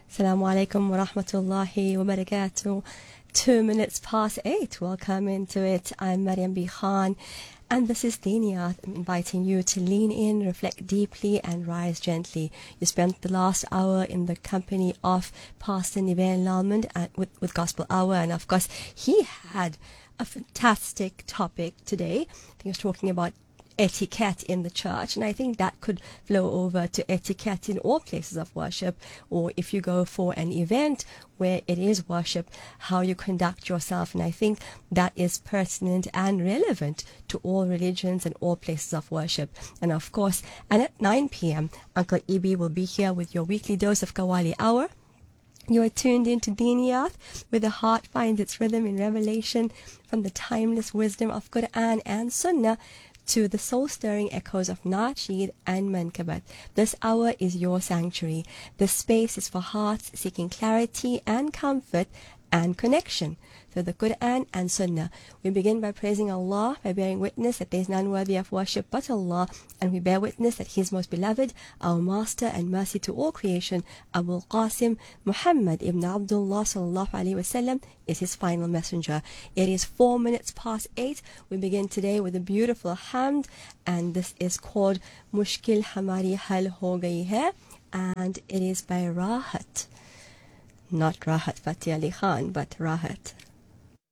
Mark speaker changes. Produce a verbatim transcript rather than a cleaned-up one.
Speaker 1: Assalamu alaikum wa rahmatullahi wa barakatuh. Two minutes past eight. Welcome into it. I'm Mariam B. Khan, and this is Diniyat. I'm inviting you to lean in, reflect deeply, and rise gently. You spent the last hour in the company of Pastor Nivelle Lalmond at, with, with Gospel Hour, and of course, he had a fantastic topic today. I think he was talking about etiquette in the church, and I think that could flow over to etiquette in all places of worship, or if you go for an event where it is worship, how you conduct yourself. And I think that is pertinent and relevant to all religions and all places of worship. And of course, and at nine p.m. Uncle Ibi will be here with your weekly dose of Qawwali Hour. You are tuned into Diniyat, where the heart finds its rhythm in revelation from the timeless wisdom of Quran and Sunnah to the soul-stirring echoes of Nasheed and Mankabat. This hour is your sanctuary. This space is for hearts seeking clarity and comfort and connection through the Quran and Sunnah. We begin by praising Allah, by bearing witness that there is none worthy of worship but Allah, and we bear witness that He is most beloved, our master and mercy to all creation, Abul Qasim Muhammad ibn Abdullah sallallahu alaihi wasallam, is His final messenger. It is four minutes past eight. We begin today with a beautiful hamd, and this is called Mushkil Hamari Hal Ho Gayi Hai, and it is by Rahat. Not Rahat Fateh Ali Khan, but Rahat.